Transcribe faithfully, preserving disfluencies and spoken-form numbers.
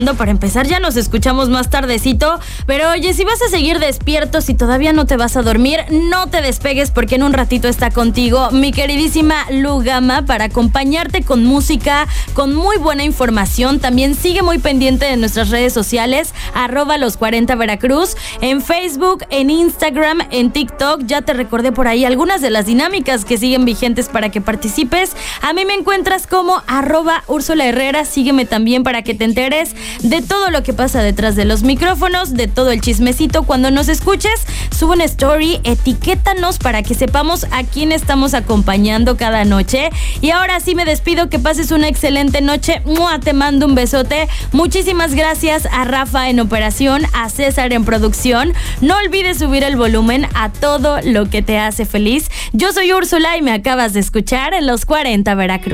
Para empezar, ya nos escuchamos más tardecito, pero oye, si vas a seguir despierto, si todavía no te vas a dormir, no te despegues porque en un ratito está contigo mi queridísima Lu Gama para acompañarte con música, con muy buena información. También sigue muy pendiente de nuestras redes sociales, arroba los cuarenta Veracruz, en Facebook, en Instagram, en TikTok. Ya te recordé por ahí algunas de las dinámicas que siguen vigentes para que participes. A mí me encuentras como arroba Úrsula Herrera, sígueme también para que te enteres de todo lo que pasa detrás de los micrófonos, de todo el chismecito. Cuando nos escuches, sube una story, etiquétanos para que sepamos a quién estamos acompañando cada noche. Y ahora sí me despido, que pases una excelente noche. ¡Mua! Te mando un besote. Muchísimas gracias a Rafa en operación, a César en producción. No olvides subir el volumen a todo lo que te hace feliz. Yo soy Úrsula y me acabas de escuchar en Los cuarenta Veracruz.